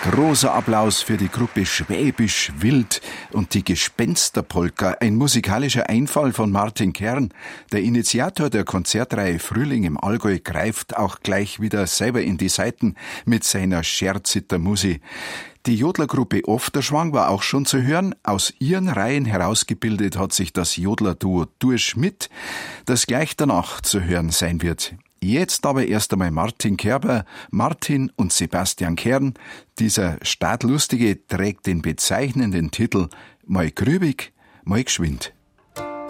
Großer Applaus für die Gruppe Schwäbisch Wild und die Gespensterpolka, ein musikalischer Einfall von Martin Kern. Der Initiator der Konzertreihe Frühling im Allgäu greift auch gleich wieder selber in die Saiten mit seiner Scherziter Musi. Die Jodlergruppe Ofterschwang war auch schon zu hören. Aus ihren Reihen herausgebildet hat sich das Jodlerduo Dur Schmidt, das gleich danach zu hören sein wird. Jetzt aber erst einmal Martin Kerber, Martin und Sebastian Kern. Dieser Startlustige trägt den bezeichnenden Titel Mal grübig, mal geschwind.